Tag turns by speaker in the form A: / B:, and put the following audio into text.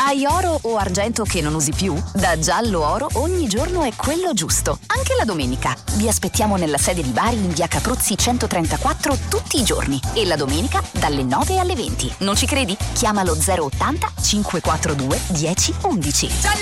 A: Hai oro o argento che non usi più? Da Giallo Oro ogni giorno è quello giusto, anche la domenica. Vi aspettiamo nella sede di Bari in via Capruzzi 134 tutti i giorni e la domenica dalle 9 alle 20. Non ci credi? Chiamalo 080 542 1011.